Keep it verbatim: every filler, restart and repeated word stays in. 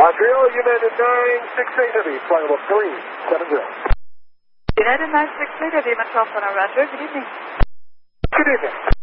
Montreal, United nine six eight Heavy, flight level three seven zero. United nine six eight Heavy, Montreal, Roger. Good evening. Good evening.